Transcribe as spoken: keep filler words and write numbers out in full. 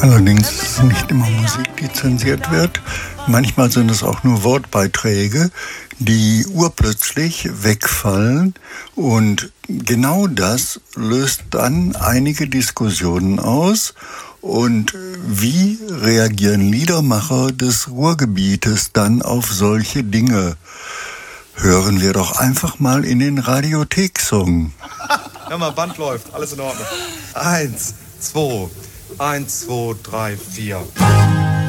Allerdings ist es nicht immer Musik, die zensiert wird. Manchmal sind es auch nur Wortbeiträge, die urplötzlich wegfallen. Und genau das löst dann einige Diskussionen aus. Und wie reagieren Liedermacher des Ruhrgebietes dann auf solche Dinge? Hören wir doch einfach mal in den Radiothek-Song. Hör mal, Band läuft, alles in Ordnung. Eins, zwei, eins, zwei, drei, vier.